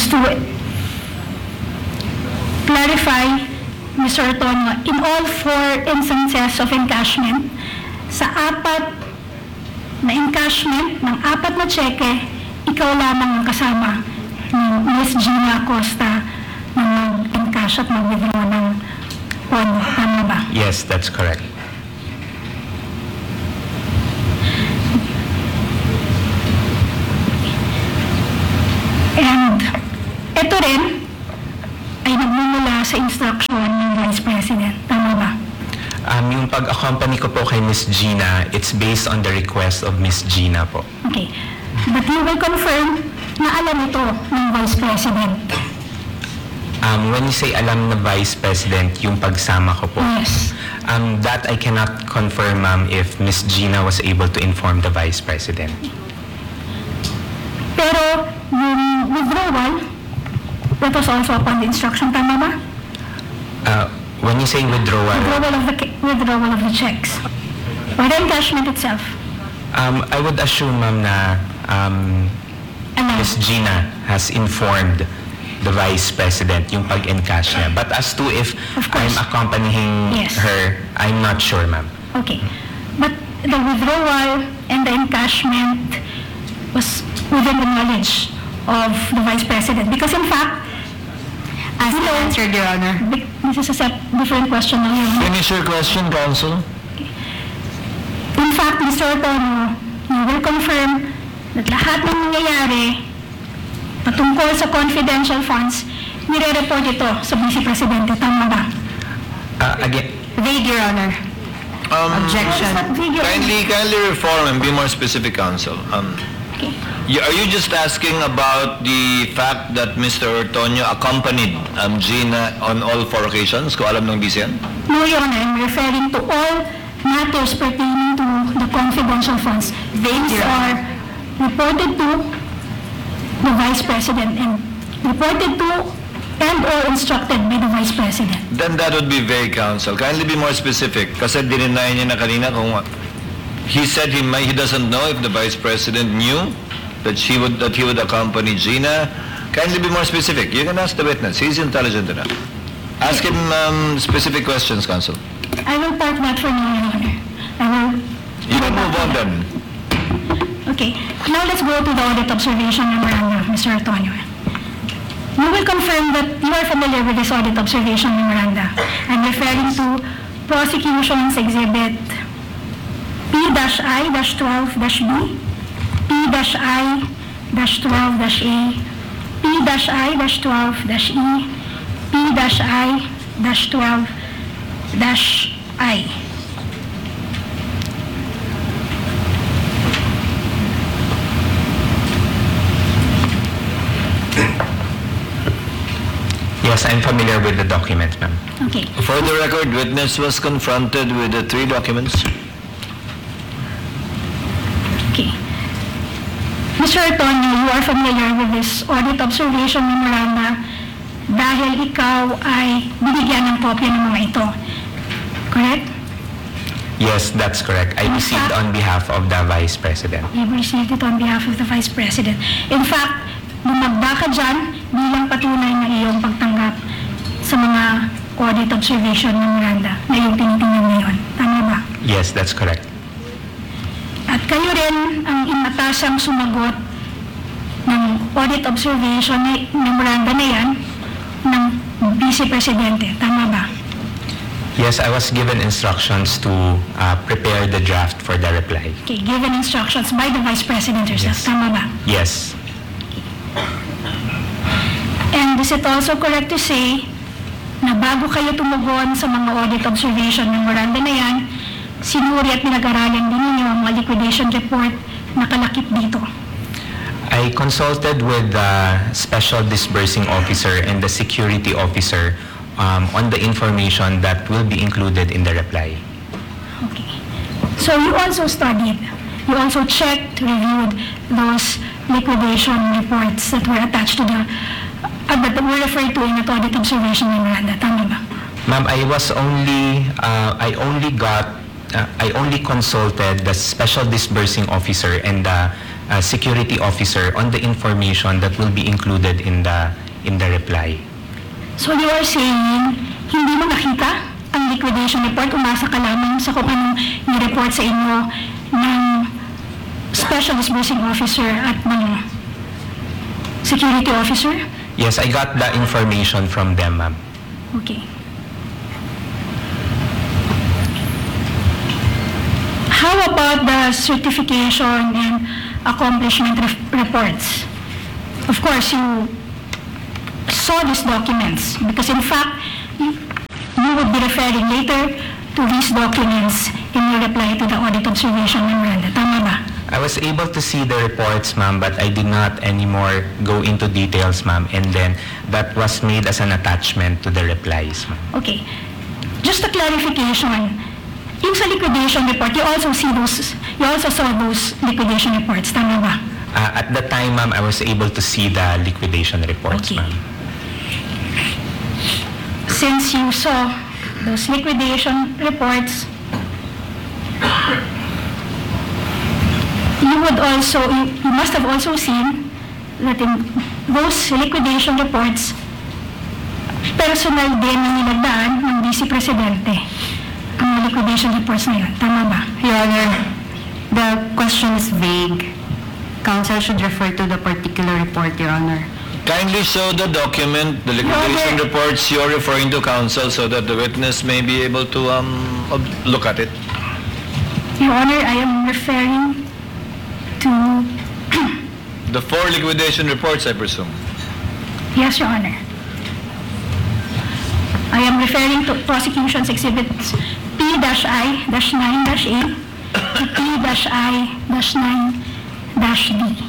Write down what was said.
is to clarify, Mr. Antonio, in all 4 instances of encashment, sa 4 na encashment ng 4 na cheque, ikaw lamang ang kasama ni Ms. Gina Acosta na mag-encash at mag-withdraw ng pondo. Tama ba? Yes, that's correct. And ito rin ay nagmumula sa instruction ng Vice President. Tama ba? Yung pag-accompany ko po kay Miss Gina, it's based on the request of Miss Gina po. Okay. But you will confirm na alam ito ng Vice President. When you say alam na Vice President, yung pagsama ko po. Yes. That I cannot confirm, ma'am, if Miss Gina was able to inform the Vice President. Pero yung withdrawal, that was also upon the instruction. Tama ba? When you say withdrawal, Withdrawal of the checks. Or the encashment itself. I would assume, ma'am, na Ano? Miss Gina has informed the Vice President yung pag-encash niya. But as to if Of course. I'm accompanying Yes. her, I'm not sure, ma'am. Okay. But the withdrawal and the encashment was within the knowledge of the Vice President. Because in fact, As answered, Your Honor. this is a different question now. Your Honor. Finish your question, Counsel. In fact, Mr. Antonio, you will confirm that lahat ng nangyayari patungkol sa confidential funds, nire-report ito sa Vice Presidente. Tama ba? Again, Vague, Your Honor. Objection. Kindly reform and be more specific, Counsel. Okay. Are you just asking about the fact that Mr. Ortonio accompanied Gina on all 4 occasions? Kung alam ng DCN? No, Your Honor, I'm referring to all matters pertaining to the confidential funds. These are reported to the Vice President and reported to and or instructed by the Vice President. Then that would be vague, Counsel. Kindly be more specific. Kasi dininay niya na kanina kung he said he doesn't know if the Vice President knew that he would accompany Gina. Kindly be more specific. You can ask the witness. He's intelligent enough. Ask him specific questions, Counsel. I will park that for now, Your Honor. I will... You can move on then. Okay. Now let's go to the audit observation memorandum, Mr. Antonio. You will confirm that you are familiar with this audit observation memoranda. I'm referring to Prosecution's Exhibit P-I-12-B, P-I-12-A, P-I-12-E, P-I-12-I. yes, I'm familiar with the document, ma'am. Okay. For the record, witness was confronted with the 3 documents. Okay. Mr. Antonio, you are familiar with this audit observation memoranda dahil ikaw ay binigyan ng kopya ng mga ito. Correct? Yes, that's correct. I received on behalf of the Vice President. You've received it on behalf of the Vice President. In fact, lumagda ka dyan bilang patunay ng iyong pagtanggap sa mga audit observation memoranda na iyong tinitingnan ngayon. Tama ba? Yes, that's correct. At kayo rin ang inatasang sumagot ng audit observation memoranda na yan ng Vice Presidente. Tama ba? Yes, I was given instructions to prepare the draft for the reply. Okay, given instructions by the Vice President herself. Yes. Tama ba? Yes. And is it also correct to say na bago kayo tumugon sa mga audit observation memoranda na yan, sinuri at pinag-aralan din ninyo ang mga liquidation report na kalakip dito? I consulted with the Special Disbursing Officer and the Security Officer on the information that will be included in the reply. Okay. So you also studied, you also checked, reviewed those liquidation reports that were attached to the, that were referred to in the audit observation memoranda. Tama ba? Ma'am, I only consulted the Special Disbursing Officer and the security officer on the information that will be included in the reply. So you are saying, hindi mo nakita ang liquidation report, umasa ka lamang sa kung anong ni-report sa inyo ng Special Disbursing Officer at ng Security Officer? Yes, I got the information from them, ma'am. Okay. How about the certification and accomplishment reports? Of course, you saw these documents because in fact, you would be referring later to these documents in your reply to the audit observation memoranda. Tama ba? I was able to see the reports, ma'am, but I did not anymore go into details, ma'am, and then that was made as an attachment to the replies, ma'am. Okay. Just a clarification. Yung sa liquidation report, you also saw those liquidation reports. Tama ba? At the time, ma'am, I was able to see the liquidation reports, Okay. ma'am. Since you saw those liquidation reports, you must have also seen that in those liquidation reports, personal din ang nilagdaan ng Vice Presidente ang liquidation reports na yun. Tama ba? Your Honor, the question is vague. Counsel should refer to the particular report, Your Honor. Kindly show the document, the liquidation Okay. reports you're referring to, counsel, so that the witness may be able to look at it. Your Honor, I am referring to... The 4 liquidation reports, I presume. Yes, Your Honor. I am referring to prosecution's exhibits P-I-9-A to P-I-9-D.